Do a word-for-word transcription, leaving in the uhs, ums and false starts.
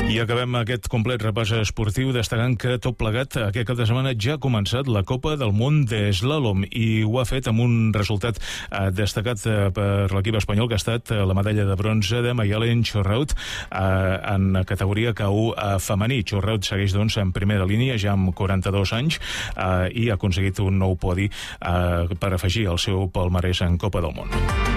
I acabem aquest complet repàs esportiu destacant que tot plegat aquest cap de setmana ja ha començat la Copa del Món d'Eslàlom i ho ha fet amb un resultat eh, destacat eh, per l'equip espanyol, que ha estat eh, la medalla de bronze de Mayalen Chorraut eh, en categoria K u eh, femení. Chorraut segueix doncs en primera línia ja amb quaranta-dos anys eh, i ha aconseguit un nou podi eh, per afegir el seu palmarès en Copa del Món.